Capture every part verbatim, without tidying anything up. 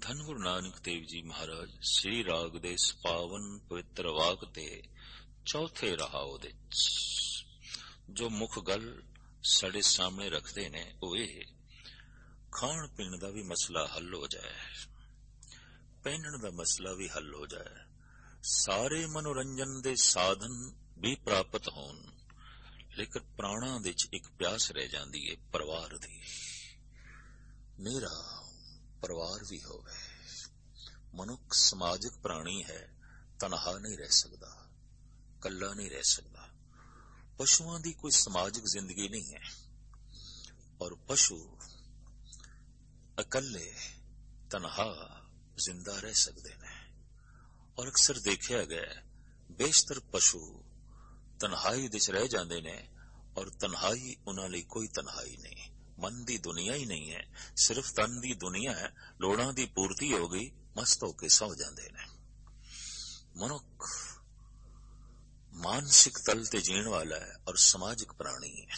ਧੰਨ ਗੁਰੂ ਨਾਨਕ ਦੇਵ ਜੀ ਮਹਾਰਾਜ ਸ੍ਰੀ ਰਾਗ ਦੇ ਪਾਵਨ ਪਵਿੱਤਰ ਵਾਕ ਤੇ ਚੌਥੇ ਰਹਾਉ ਦੇ ਜੋ ਮੁੱਖ ਗੱਲ ਸਾਡੇ ਸਾਹਮਣੇ ਰੱਖਦੇ ਨੇ ਉਹ ਇਹ ਖਾਣ ਪੀਣ ਦਾ ਵੀ ਮਸਲਾ ਹੱਲ ਹੋ ਜਾਏ, ਪਹਿਨਣ ਦਾ ਮਸਲਾ ਵੀ ਹੱਲ ਹੋ ਜਾਏ, ਸਾਰੇ ਮਨੋਰੰਜਨ ਦੇ ਸਾਧਨ ਵੀ ਪ੍ਰਾਪਤ ਹੋਣ, ਲੇਕਿਨ ਪ੍ਰਾਣਾਂ ਦੇ ਚ ਇੱਕ ਪਿਆਸ ਰਹਿ ਜਾਂਦੀ ਹੈ ਪਰਿਵਾਰ ਦੀ। ਮੇਰਾ ਪਰਿਵਾਰ ਵੀ ਹੋਵੇ। ਮਨੁੱਖ ਸਮਾਜਿਕ ਪ੍ਰਾਣੀ ਹੈ, ਤਨਹਾ ਨਹੀਂ ਰਹਿ ਸਕਦਾ, ਕੱਲਾ ਨਹੀਂ ਰਹਿ ਸਕਦਾ। ਪਸ਼ੂਆਂ ਦੀ ਕੋਈ ਸਮਾਜਿਕ ਜ਼ਿੰਦਗੀ ਨਹੀਂ ਹੈ ਔਰ ਪਸ਼ੂ ਇਕੱਲੇ ਤਨਹਾ ਜ਼ਿੰਦਾ ਰਹਿ ਸਕਦੇ ਨੇ। ਔਰ ਅਕਸਰ ਦੇਖਿਆ ਗਿਆ ਬੇਸ਼ਤਰ ਪਸ਼ੂ ਤਨਹਾਈ ਵਿੱਚ ਰਹਿ ਜਾਂਦੇ ਨੇ ਔਰ ਤਨਹਾਈ ਉਹਨਾਂ ਲਈ ਕੋਈ ਤਨਹਾਈ ਨਹੀਂ। ਮਨ ਦੀ ਦੁਨੀਆ ਹੀ ਨਹੀਂ ਹੈ, ਸਿਰਫ ਤਨ ਦੀ ਦੁਨੀਆ ਹੈ। ਲੋੜਾਂ ਦੀ ਪੂਰਤੀ ਹੋ ਗਈ, ਮਸਤ ਹੋ ਕੇ ਸੌ ਜਾਂਦੇ ਨੇ। ਮਨੁੱਖ ਮਾਨਸਿਕ ਤਲ ਤੇ ਜੀਣ ਵਾਲਾ ਹੈ ਔਰ ਸਮਾਜਿਕ ਪ੍ਰਾਣੀ ਹੈ।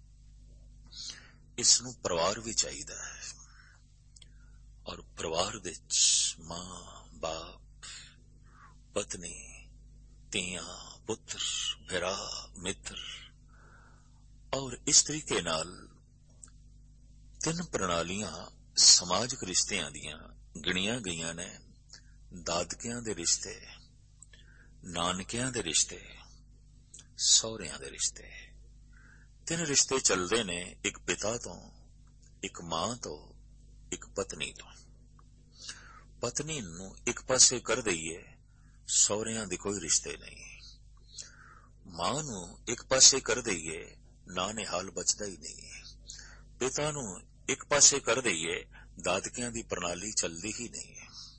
ਇਸ ਨੂੰ ਪਰਿਵਾਰ ਵੀ ਚਾਹੀਦਾ ਹੈ ਔਰ ਪਰਿਵਾਰ ਵਿੱਚ ਮਾਂ, ਬਾਪ, ਪਤਨੀ, ਧੀਆਂ, ਪੁੱਤਰ, ਭਰਾ, ਮਿੱਤਰ ਔਰ ਇਸ ਤਰੀਕੇ ਨਾਲ ਤਿੰਨ ਪ੍ਰਣਾਲੀਆਂ ਸਮਾਜਿਕ ਰਿਸ਼ਤਿਆਂ ਦੀਆਂ ਗਿਣੀਆਂ ਗਈਆਂ ਨੇ। ਦਾਦਕਿਆਂ ਦੇ ਰਿਸ਼ਤੇ, ਨਾਨਕਿਆਂ ਦੇ ਰਿਸ਼ਤੇ, ਸਹੁਰਿਆਂ ਦੇ ਰਿਸ਼ਤੇ। ਤਿੰਨ ਰਿਸ਼ਤੇ ਚੱਲਦੇ ਨੇ, ਇੱਕ ਪਿਤਾ ਤੋਂ, ਇੱਕ ਮਾਂ ਤੋਂ, ਇੱਕ ਪਤਨੀ ਤੋਂ। ਪਤਨੀ ਨੂੰ ਇੱਕ ਪਾਸੇ ਕਰ ਦਈਏ, ਸਹੁਰਿਆਂ ਦੇ ਕੋਈ ਰਿਸ਼ਤੇ ਨਹੀਂ। ਮਾਂ ਨੂੰ ਇੱਕ ਪਾਸੇ ਕਰ ਦਈਏ, ਨਾਨੇਹਾਲ ਬਚਦਾ ਹੀ ਨਹੀਂ। ਪਿਤਾ ਨੂੰ ਇੱਕ ਪਾਸੇ ਕਰ ਦਈਏ, ਦਾਦਕਿਆਂ ਦੀ ਪ੍ਰਣਾਲੀ ਚੱਲਦੀ ਹੀ ਨਹੀਂ।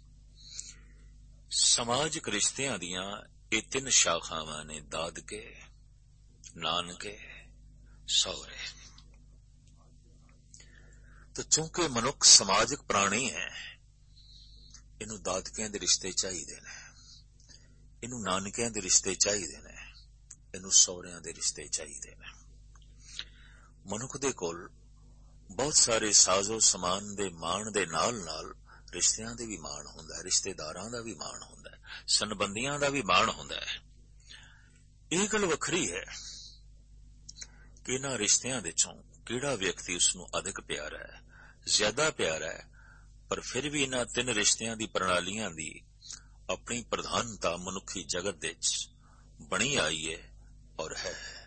ਸਮਾਜਿਕ ਰਿਸ਼ਤਿਆਂ ਦੀਆਂ ਇਹ ਤਿੰਨ ਸ਼ਾਖਾਵਾਂ ਨੇ, ਦਾਦਕੇ, ਨਾਨਕੇ, ਸਹੁਰੇ। ਤਾਂ ਚੂੰਕਿ ਮਨੁੱਖ ਸਮਾਜਿਕ ਪ੍ਰਾਣੀ ਹੈ, ਇਹਨੂੰ ਦਾਦਕਿਆਂ ਦੇ ਰਿਸ਼ਤੇ ਚਾਹੀਦੇ ਨੇ, ਇਹਨੂੰ ਨਾਨਕਿਆਂ ਦੇ ਰਿਸ਼ਤੇ ਚਾਹੀਦੇ ਨੇ, ਇਹਨੂੰ ਸਹੁਰਿਆਂ ਦੇ ਰਿਸ਼ਤੇ ਚਾਹੀਦੇ ਨੇ। ਮਨੁੱਖ ਦੇ ਕੋਲ ਬਹੁਤ ਸਾਰੇ ਸਾਜ਼ੋ ਸਮਾਨ ਦੇ ਮਾਣ ਦੇ ਨਾਲ ਨਾਲ ਰਿਸ਼ਤਿਆਂ ਦੇ ਵੀ ਮਾਣ ਹੁੰਦਾ ਹੈ, ਰਿਸ਼ਤੇਦਾਰਾਂ ਦਾ ਵੀ ਮਾਣ ਹੁੰਦਾ ਹੈ, ਸੰਬੰਧੀਆਂ ਦਾ ਵੀ ਮਾਣ ਹੁੰਦਾ ਹੈ। ਇਹ ਗੱਲ ਵੱਖਰੀ ਹੈ ਕਿ ਇਹਨਾਂ ਰਿਸ਼ਤਿਆਂ ਦੇ ਚੋਂ ਕਿਹੜਾ ਵਿਅਕਤੀ ਉਸਨੂੰ ਅਧਿਕ ਪਿਆਰਾ ਹੈ, ਜ਼ਿਆਦਾ ਪਿਆਰਾ ਹੈ, ਪਰ ਫਿਰ ਵੀ ਇਹਨਾਂ ਤਿੰਨ ਰਿਸ਼ਤਿਆਂ ਦੀ ਪ੍ਰਣਾਲੀਆਂ ਦੀ ਆਪਣੀ ਪ੍ਰਧਾਨਤਾ ਮਨੁੱਖੀ ਜਗਤ ਵਿੱਚ ਬਣੀ ਆਈ ਹੈ ਔਰ ਹੈ।